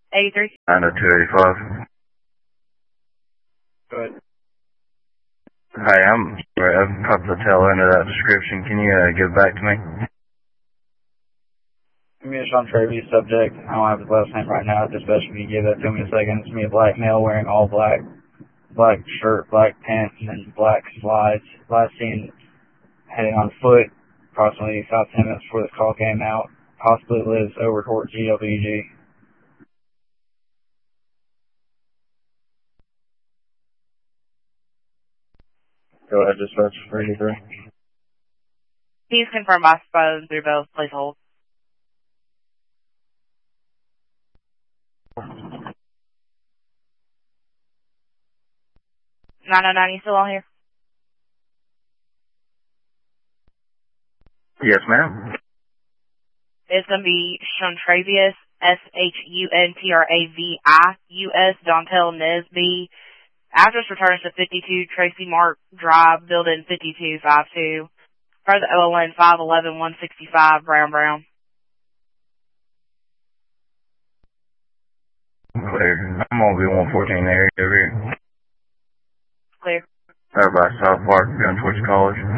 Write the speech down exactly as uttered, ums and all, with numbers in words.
eighty-three. nine oh two eighty-five. Go ahead. Hi, I'm I've caught the tail end of that description. Can you uh, give it back to me? Give me a Sean Travius subject. I don't have his last name right now. It's best if you give that to me in a second. It's me, a black male wearing all black, black shirt, black pants, and black slides. Last seen heading on foot approximately five ten minutes before this call came out. Possibly lives over towards G W G. Go ahead, dispatch for eighty-three. He's confirmed by phone through both. Please hold. nine oh nine, you still on here? Yes, ma'am. It's going to be Shuntravius, S H U N T R A V I U S, Dontel Nesby. Address returns to fifty-two Tracy Mark Drive, Building fifty-two fifty-two. Further O L N five eleven one sixty-five, Brown Brown. Clear. I'm going to be one fourteen area over here. Clear. Over by South Park, going towards college.